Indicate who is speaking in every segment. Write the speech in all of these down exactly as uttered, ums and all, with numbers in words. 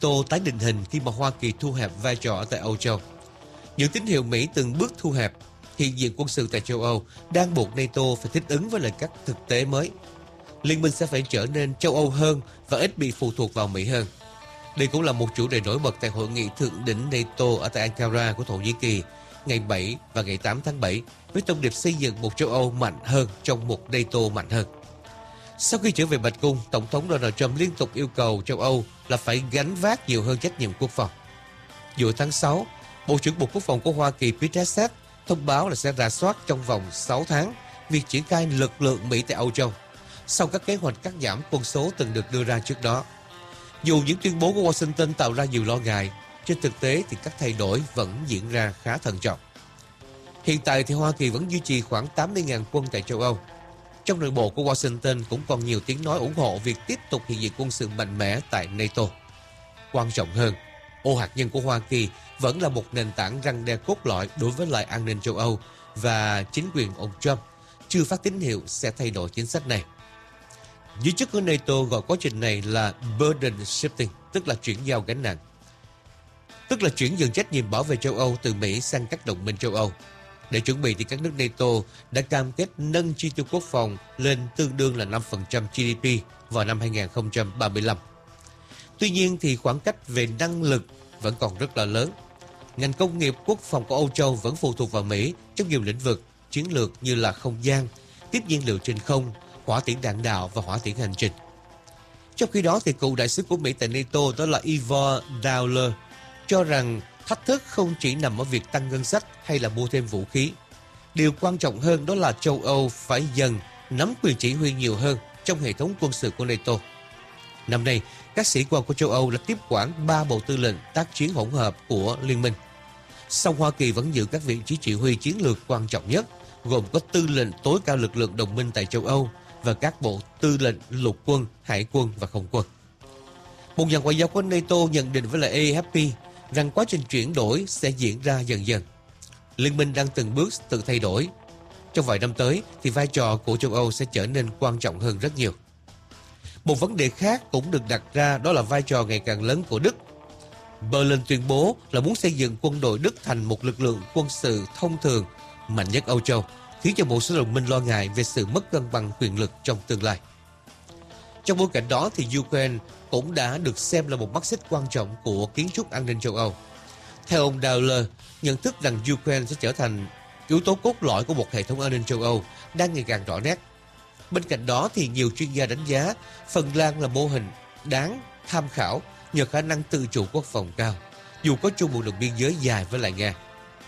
Speaker 1: NATO tái định hình khi mà Hoa Kỳ thu hẹp vai trò ở tại Âu Châu. Những tín hiệu Mỹ từng bước thu hẹp hiện diện quân sự tại châu Âu đang buộc NATO phải thích ứng với lại các thực tế mới. Liên minh sẽ phải trở nên châu Âu hơn và ít bị phụ thuộc vào Mỹ hơn. Đây cũng là một chủ đề nổi bật tại hội nghị thượng đỉnh NATO ở tại Ankara của Thổ Nhĩ Kỳ ngày bảy và ngày tám tháng bảy với thông điệp xây dựng một châu Âu mạnh hơn trong một NATO mạnh hơn. Sau khi trở về Bạch Cung, Tổng thống Donald Trump liên tục yêu cầu châu Âu là phải gánh vác nhiều hơn trách nhiệm quốc phòng. Giữa tháng sáu, Bộ trưởng Bộ Quốc phòng của Hoa Kỳ Pete Hegseth thông báo là sẽ rà soát trong vòng sáu tháng việc triển khai lực lượng Mỹ tại Âu Châu, sau các kế hoạch cắt giảm quân số từng được đưa ra trước đó. Dù những tuyên bố của Washington tạo ra nhiều lo ngại, trên thực tế thì các thay đổi vẫn diễn ra khá thận trọng. Hiện tại thì Hoa Kỳ vẫn duy trì khoảng tám mươi nghìn quân tại châu Âu. Trong nội bộ của Washington cũng còn nhiều tiếng nói ủng hộ việc tiếp tục hiện diện quân sự mạnh mẽ tại NATO. Quan trọng hơn, ô hạt nhân của Hoa Kỳ vẫn là một nền tảng răn đe cốt lõi đối với lại an ninh châu Âu, và chính quyền ông Trump chưa phát tín hiệu sẽ thay đổi chính sách này. Giới chức của NATO gọi quá trình này là burden shifting, tức là chuyển giao gánh nặng. Tức là chuyển dần trách nhiệm bảo vệ châu Âu từ Mỹ sang các đồng minh châu Âu. Để chuẩn bị thì các nước NATO đã cam kết nâng chi tiêu quốc phòng lên tương đương là năm phần trăm giê đê pê vào năm hai không ba lăm. Tuy nhiên thì khoảng cách về năng lực vẫn còn rất là lớn. Ngành công nghiệp quốc phòng của Âu Châu vẫn phụ thuộc vào Mỹ trong nhiều lĩnh vực chiến lược như là không gian, tiếp nhiên liệu trên không, hỏa tiễn đạn đạo và hỏa tiễn hành trình. Trong khi đó thì cựu đại sứ của Mỹ tại NATO đó là Ivor Dowler cho rằng thách thức không chỉ nằm ở việc tăng ngân sách hay là mua thêm vũ khí. Điều quan trọng hơn đó là châu Âu phải dần nắm quyền chỉ huy nhiều hơn trong hệ thống quân sự của NATO. Năm nay, các sĩ quan của châu Âu đã tiếp quản ba bộ tư lệnh tác chiến hỗn hợp của Liên minh. Song Hoa Kỳ vẫn giữ các vị trí chỉ huy chiến lược quan trọng nhất, gồm có tư lệnh tối cao lực lượng đồng minh tại châu Âu và các bộ tư lệnh lục quân, hải quân và không quân. Một nhà ngoại giao của NATO nhận định với lại A F P rằng quá trình chuyển đổi sẽ diễn ra dần dần. Liên minh đang từng bước tự thay đổi. Trong vài năm tới thì vai trò của châu Âu sẽ trở nên quan trọng hơn rất nhiều. Một vấn đề khác cũng được đặt ra đó là vai trò ngày càng lớn của Đức. Berlin tuyên bố là muốn xây dựng quân đội Đức thành một lực lượng quân sự thông thường mạnh nhất Âu Châu, khiến cho một số đồng minh lo ngại về sự mất cân bằng quyền lực trong tương lai. Trong bối cảnh đó thì Ukraine cũng đã được xem là một mắt xích quan trọng của kiến trúc an ninh châu Âu. Theo ông Dowler, nhận thức rằng Ukraine sẽ trở thành yếu tố cốt lõi của một hệ thống an ninh châu Âu đang ngày càng rõ nét. Bên cạnh đó thì nhiều chuyên gia đánh giá Phần Lan là mô hình đáng tham khảo nhờ khả năng tự chủ quốc phòng cao, dù có chung một đường biên giới dài với lại Nga.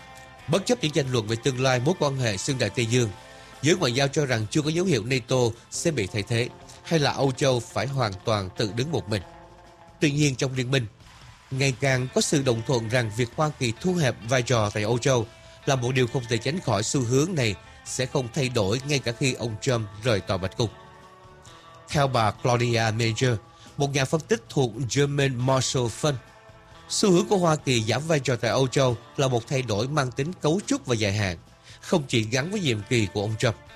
Speaker 1: Bất chấp những tranh luận về tương lai mối quan hệ xuyên Đại Tây Dương, giới ngoại giao cho rằng chưa có dấu hiệu NATO sẽ bị thay thế hay là Âu Châu phải hoàn toàn tự đứng một mình. Tuy nhiên trong liên minh, ngày càng có sự đồng thuận rằng việc Hoa Kỳ thu hẹp vai trò tại Âu Châu là một điều không thể tránh khỏi. Xu hướng này sẽ không thay đổi ngay cả khi ông Trump rời Tòa Bạch Cung. Theo bà Claudia Major, một nhà phân tích thuộc German Marshall Fund, xu hướng của Hoa Kỳ giảm vai trò tại Âu Châu là một thay đổi mang tính cấu trúc và dài hạn, không chỉ gắn với nhiệm kỳ của ông Trump.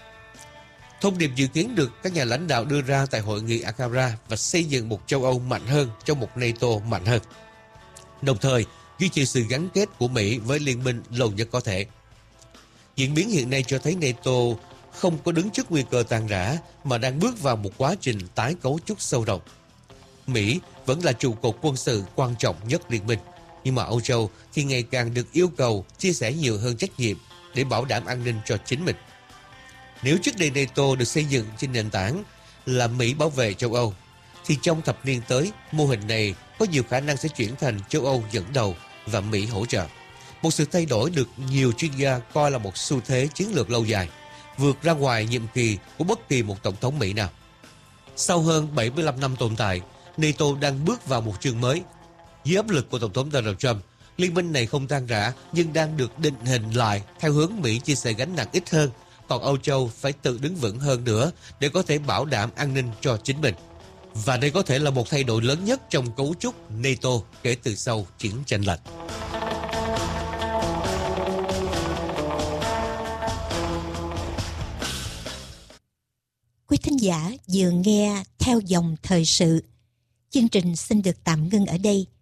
Speaker 1: Thông điệp dự kiến được các nhà lãnh đạo đưa ra tại hội nghị Ankara và xây dựng một châu Âu mạnh hơn trong một NATO mạnh hơn, đồng thời duy trì sự gắn kết của Mỹ với liên minh lâu nhất có thể. Diễn biến hiện nay cho thấy NATO không có đứng trước nguy cơ tan rã mà đang bước vào một quá trình tái cấu trúc sâu rộng. Mỹ vẫn là trụ cột quân sự quan trọng nhất liên minh, nhưng mà Âu Châu thì ngày càng được yêu cầu chia sẻ nhiều hơn trách nhiệm để bảo đảm an ninh cho chính mình. Nếu trước đây NATO được xây dựng trên nền tảng là Mỹ bảo vệ châu Âu, thì trong thập niên tới, mô hình này có nhiều khả năng sẽ chuyển thành châu Âu dẫn đầu và Mỹ hỗ trợ. Một sự thay đổi được nhiều chuyên gia coi là một xu thế chiến lược lâu dài, vượt ra ngoài nhiệm kỳ của bất kỳ một tổng thống Mỹ nào. Sau hơn bảy mươi lăm năm tồn tại, NATO đang bước vào một chương mới. Dưới áp lực của Tổng thống Donald Trump, liên minh này không tan rã nhưng đang được định hình lại theo hướng Mỹ chia sẻ gánh nặng ít hơn, còn Âu Châu phải tự đứng vững hơn nữa để có thể bảo đảm an ninh cho chính mình. Và đây có thể là một thay đổi lớn nhất trong cấu trúc NATO kể từ sau chiến tranh lạnh.
Speaker 2: Quý thính giả vừa nghe Theo dòng thời sự. Chương trình xin được tạm ngưng ở đây.